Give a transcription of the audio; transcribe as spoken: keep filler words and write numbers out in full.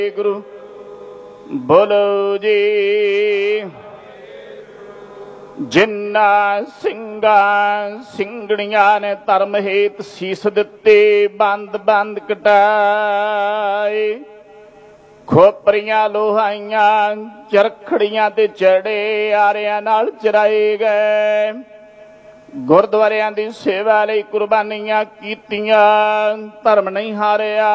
गुरु बोलो जी। जिन्ना सिंगा सिंगड़ियां ने धर्म हेत सीस दिते बंद बंद कटाए। खोपरियां लोहाइयां चरखड़ियां ते चढ़े आरियां नाल चराए गए। गुरुद्वारियां दी सेवा लई कुर्बानियां कीतियां धर्म नहीं हारिया।